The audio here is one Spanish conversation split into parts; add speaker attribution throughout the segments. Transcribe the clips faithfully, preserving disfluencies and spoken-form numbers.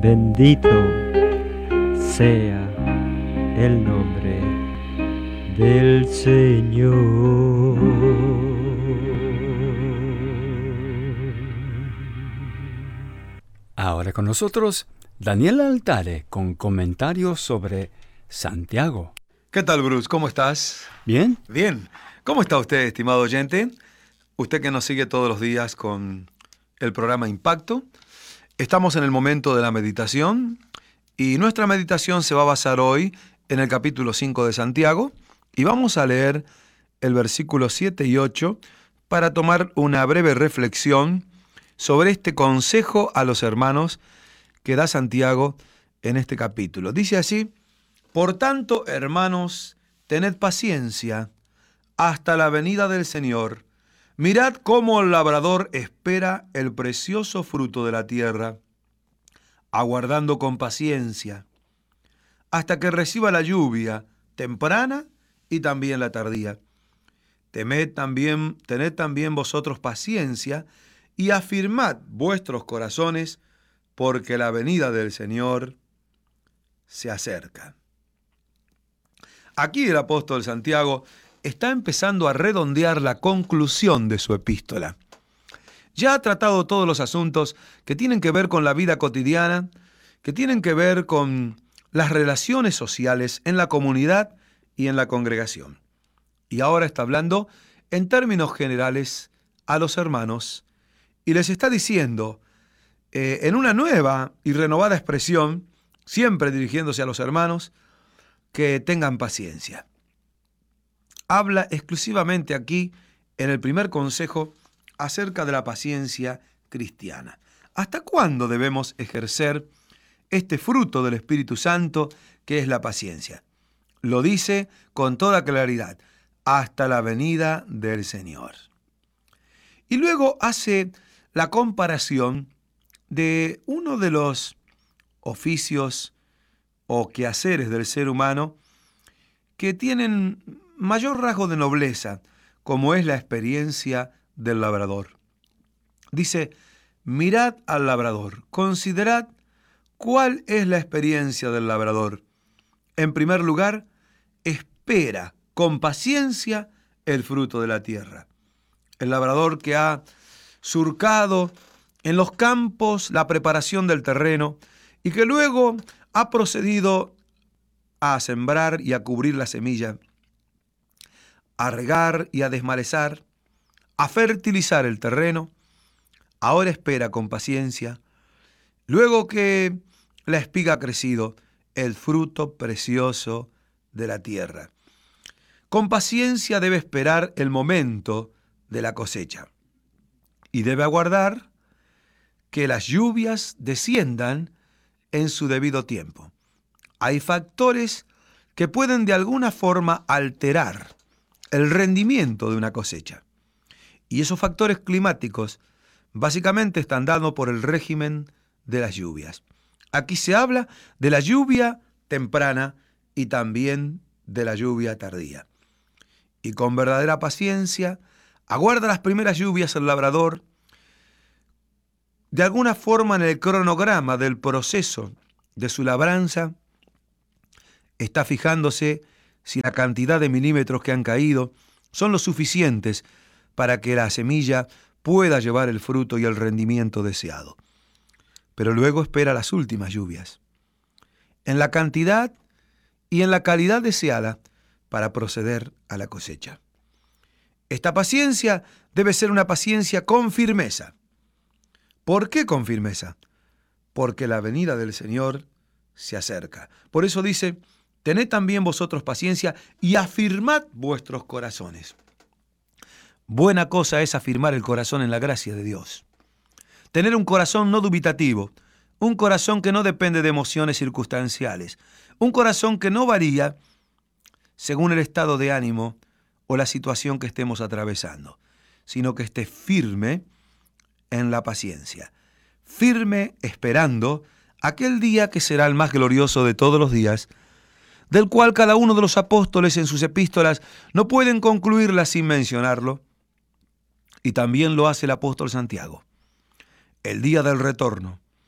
Speaker 1: Bendito sea el nombre del Señor.
Speaker 2: Ahora con nosotros, Daniel Altare con comentarios sobre Santiago.
Speaker 3: ¿Qué tal, Bruce? ¿Cómo estás?
Speaker 2: ¿Bien?
Speaker 3: Bien. ¿Cómo está usted, estimado oyente? Usted que nos sigue todos los días con el programa Impacto. Estamos en el momento de la meditación y nuestra meditación se va a basar hoy en el capítulo cinco de Santiago y vamos a leer el versículo siete y ocho para tomar una breve reflexión sobre este consejo a los hermanos que da Santiago en este capítulo. Dice así: por tanto, hermanos, tened paciencia hasta la venida del Señor. Mirad cómo el labrador espera el precioso fruto de la tierra, aguardando con paciencia, hasta que reciba la lluvia temprana y también la tardía. Temed también, tened también vosotros paciencia y afirmad vuestros corazones, porque la venida del Señor se acerca. Aquí el apóstol Santiago está empezando a redondear la conclusión de su epístola. Ya ha tratado todos los asuntos que tienen que ver con la vida cotidiana, que tienen que ver con las relaciones sociales en la comunidad y en la congregación. Y ahora está hablando en términos generales a los hermanos y les está diciendo, eh, en una nueva y renovada expresión, siempre dirigiéndose a los hermanos, que tengan paciencia. Habla exclusivamente aquí, en el primer consejo, acerca de la paciencia cristiana. ¿Hasta cuándo debemos ejercer este fruto del Espíritu Santo que es la paciencia? Lo dice con toda claridad, hasta la venida del Señor. Y luego hace la comparación de uno de los oficios o quehaceres del ser humano que tienen mayor rasgo de nobleza, como es la experiencia del labrador. Dice, mirad al labrador, considerad cuál es la experiencia del labrador. En primer lugar, espera con paciencia el fruto de la tierra. El labrador que ha surcado en los campos la preparación del terreno y que luego ha procedido a sembrar y a cubrir la semilla, a regar y a desmalezar, a fertilizar el terreno, ahora espera con paciencia, luego que la espiga ha crecido, el fruto precioso de la tierra. Con paciencia debe esperar el momento de la cosecha y debe aguardar que las lluvias desciendan en su debido tiempo. Hay factores que pueden de alguna forma alterar el rendimiento de una cosecha. Y esos factores climáticos básicamente están dados por el régimen de las lluvias. Aquí se habla de la lluvia temprana y también de la lluvia tardía. Y con verdadera paciencia aguarda las primeras lluvias el labrador, de alguna forma en el cronograma del proceso de su labranza, está fijándose si la cantidad de milímetros que han caído son lo suficientes para que la semilla pueda llevar el fruto y el rendimiento deseado. Pero luego espera las últimas lluvias, en la cantidad y en la calidad deseada para proceder a la cosecha. Esta paciencia debe ser una paciencia con firmeza. ¿Por qué con firmeza? Porque la venida del Señor se acerca. Por eso dice, tened también vosotros paciencia y afirmad vuestros corazones. Buena cosa es afirmar el corazón en la gracia de Dios. Tener un corazón no dubitativo, un corazón que no depende de emociones circunstanciales, un corazón que no varía según el estado de ánimo o la situación que estemos atravesando, sino que esté firme en la paciencia, firme esperando aquel día que será el más glorioso de todos los días, del cual cada uno de los apóstoles en sus epístolas no pueden concluirla sin mencionarlo, y también lo hace el apóstol Santiago. El día del retorno,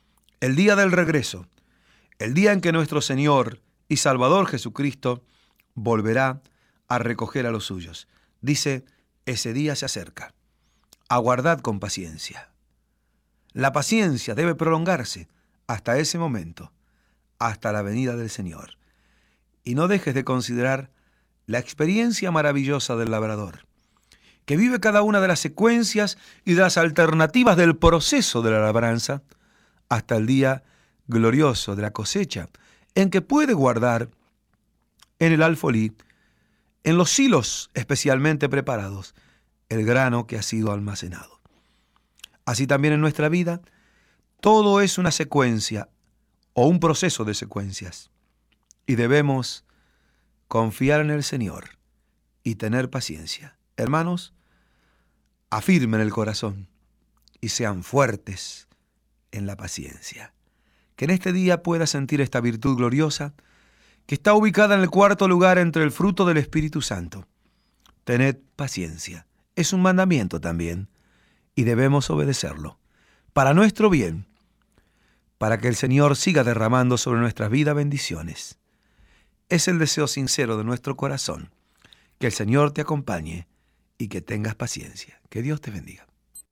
Speaker 3: el día del regreso, el día en que nuestro Señor y Salvador Jesucristo volverá a recoger a los suyos. Dice, ese día se acerca. Aguardad con paciencia. La paciencia debe prolongarse hasta ese momento, hasta la venida del Señor. Y no dejes de considerar la experiencia maravillosa del labrador, que vive cada una de las secuencias y de las alternativas del proceso de la labranza hasta el día glorioso de la cosecha, en que puede guardar en el alfolí, en los silos especialmente preparados, el grano que ha sido almacenado. Así también en nuestra vida, todo es una secuencia o un proceso de secuencias, y debemos confiar en el Señor y tener paciencia. Hermanos, afirmen el corazón y sean fuertes en la paciencia. Que en este día pueda sentir esta virtud gloriosa que está ubicada en el cuarto lugar entre el fruto del Espíritu Santo. Tened paciencia. Es un mandamiento también y debemos obedecerlo para nuestro bien, para que el Señor siga derramando sobre nuestras vidas bendiciones. Es el deseo sincero de nuestro corazón, que el Señor te acompañe y que tengas paciencia. Que Dios te bendiga.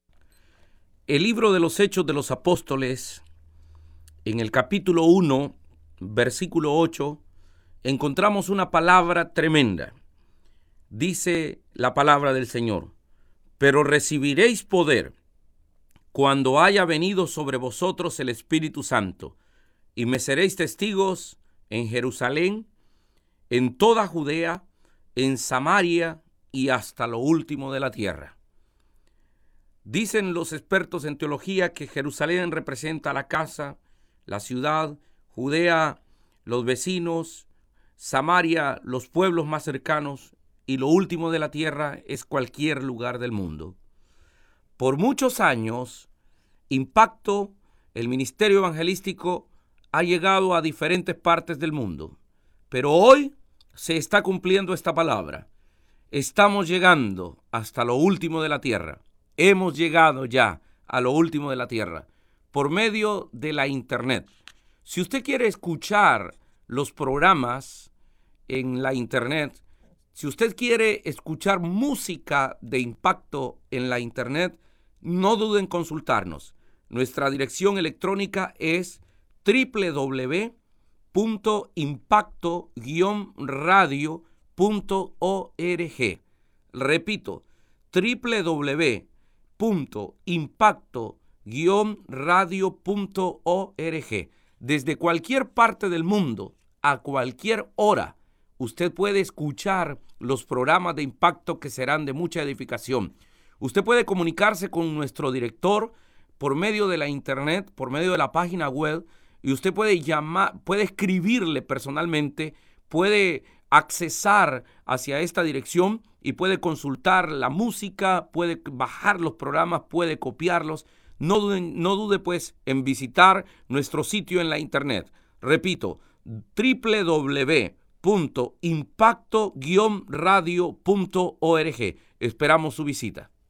Speaker 4: El libro de los Hechos de los Apóstoles, en el capítulo uno, versículo ocho, encontramos una palabra tremenda. Dice la palabra del Señor: pero recibiréis poder cuando haya venido sobre vosotros el Espíritu Santo, y me seréis testigos en Jerusalén, en toda Judea, en Samaria y hasta lo último de la tierra. Dicen los expertos en teología que Jerusalén representa la casa, la ciudad, Judea, los vecinos, Samaria, los pueblos más cercanos, y lo último de la tierra es cualquier lugar del mundo. Por muchos años, Impacto, el ministerio evangelístico, ha llegado a diferentes partes del mundo, pero hoy se está cumpliendo esta palabra. Estamos llegando hasta lo último de la tierra. Hemos llegado ya a lo último de la tierra por medio de la internet. Si usted quiere escuchar los programas en la internet, si usted quiere escuchar música de Impacto en la internet, no duden en consultarnos. Nuestra dirección electrónica es doble u doble u doble u punto impacto guion radio punto org. Repito, doble u doble u doble u punto impacto guion radio punto org. Desde cualquier parte del mundo, a cualquier hora, usted puede escuchar los programas de Impacto que serán de mucha edificación. Usted puede comunicarse con nuestro director por medio de la internet, por medio de la página web, y usted puede llamar, puede escribirle personalmente, puede accesar hacia esta dirección y puede consultar la música, puede bajar los programas, puede copiarlos. No dude, no dude pues en visitar nuestro sitio en la internet. Repito, doble u doble u doble u punto impacto guion radio punto org. Esperamos su visita.